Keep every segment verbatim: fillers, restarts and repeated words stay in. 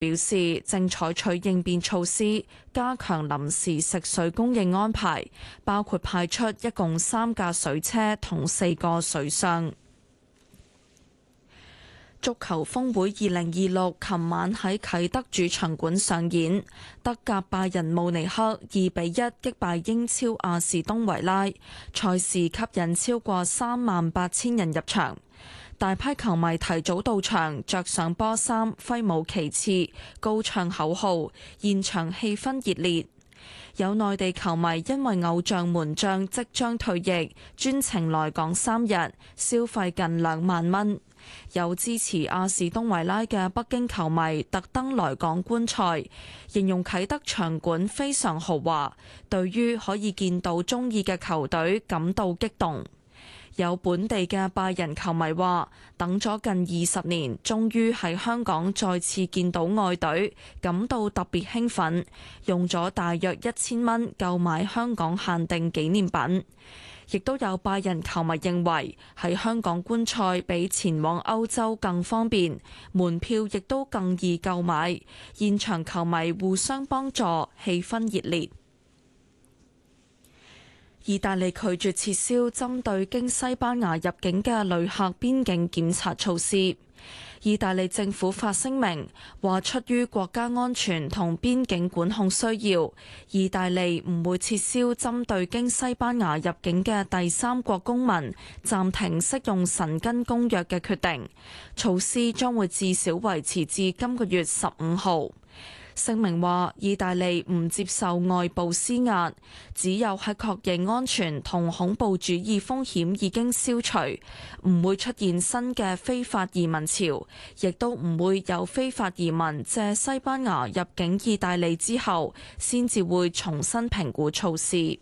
表示正採取應變措施，加強臨時食水供應安排，包括派出一共三架水車同四個水箱。足球峰會二零二六琴晚喺啟德主場館上演，德甲拜仁慕尼黑二比一擊敗英超阿士東維拉，賽事吸引超過三萬八千人入場，大批球迷提早到場，着上波衫，揮舞旗幟，高唱口號，現場氣氛熱烈。有內地球迷因為偶像門將即將退役，專程來港三日，消費近兩萬蚊。有支持阿士東維拉嘅北京球迷特登來港觀賽，形容啟德場館非常豪華，對於可以見到中意嘅球隊感到激動。有本地嘅拜仁球迷話，等咗近二十年，終於喺香港再次見到愛隊，感到特別興奮，用咗大約一千蚊購買香港限定紀念品。亦都有拜仁球迷認為喺香港觀賽比前往歐洲更方便，門票亦都更易購買，現場球迷互相幫助，氣氛熱烈。意大利拒絕撤銷針對經西班牙入境嘅旅客邊境檢查措施。意大利政府發聲明話，出於國家安全同邊境管控需要，意大利唔會撤銷針對經西班牙入境嘅第三國公民暫停適用申根公約嘅決定。措施將會至少維持至今個月十五號。聲明話，意大利唔接受外部施壓，只有喺確認安全同恐怖主義風險已經消除，唔會出現新嘅非法移民潮，亦都唔會有非法移民借西班牙入境意大利之後，先至會重新評估措施。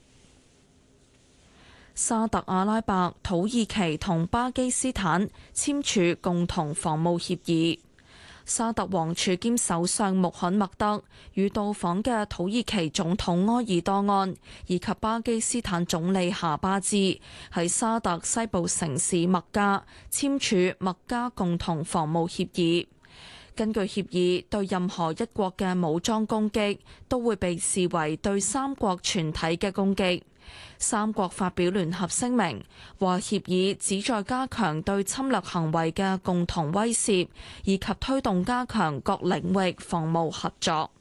沙特阿拉伯、土耳其同巴基斯坦簽署共同防務協議。沙特王儲兼首相穆罕默德與到訪嘅土耳其總統埃爾多安以及巴基斯坦總理夏巴茲喺沙特西部城市麥加簽署麥加共同防務協議。根據協議，對任何一國嘅武裝攻擊都會被視為對三國全體嘅攻擊。三國發表聯合聲明，話協議旨在加強對侵略行為嘅共同威懾，以及推動加強各領域防務合作。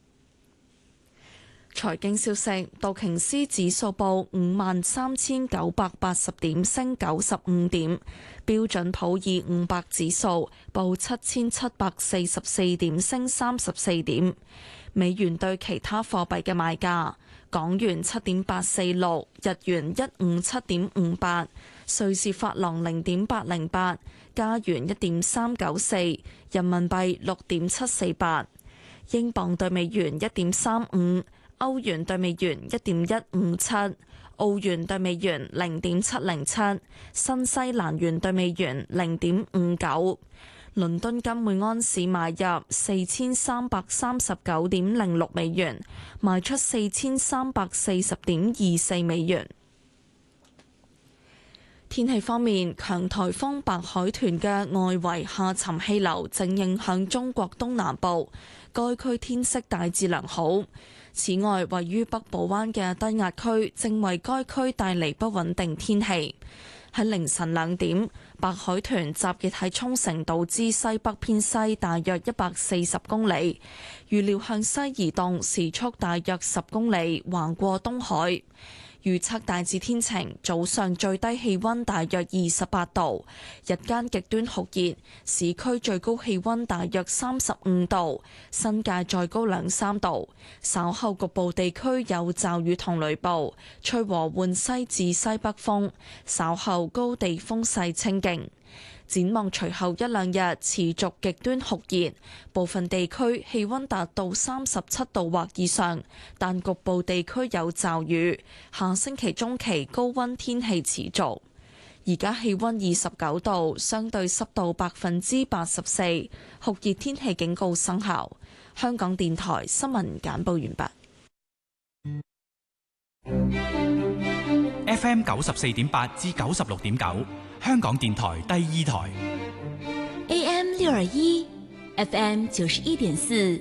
財經消息，道瓊斯指數報五萬三千九百八十點，升九十五點；標準普爾五百指數報七千七百四十四點，升三十四點。美元對其他貨幣嘅賣價：港元七點八四六，日元一五七點五八，瑞士法郎零點八零八，加元一點三九四，人民幣六點七四八，英鎊對美元一點三五，歐元對美元一點一五七，澳元對美元零點七零七，新西蘭元對美元零點五九。倫敦金每安士買入四千三百三十九點零六美元，賣出四千三百四十點二四美元。天氣方面，強颱風白海豚嘅外圍下沉氣流正影響中國東南部，該區天色大致良好。此外，位於北部灣嘅低壓區正為該區帶嚟不穩定天氣。喺凌晨兩點，白海豚集結喺沖繩島之西北偏西大約一百四十公里，預料向西移動，時速大約十公里，橫過東海。預測大致天晴，早上最低氣溫大約二十八度，日間極端酷熱，市區最高氣溫大約三十五度，新界再高兩三度。稍後局部地區有驟雨同雷暴，吹和緩西至西北風，稍後高地風勢清勁。展望隨後一兩日持續極端酷熱，部分地區氣溫達到三十七度或以上，但局部地區有驟雨。下星期中期高溫天氣持續。而家氣溫二十九度，相對濕度百分之八十四，酷熱天氣警告生效。香港電台新聞簡報完畢。F M 九十四點八至九十六點九，香港電台第二台。 A M 六二一， F M 九十一點四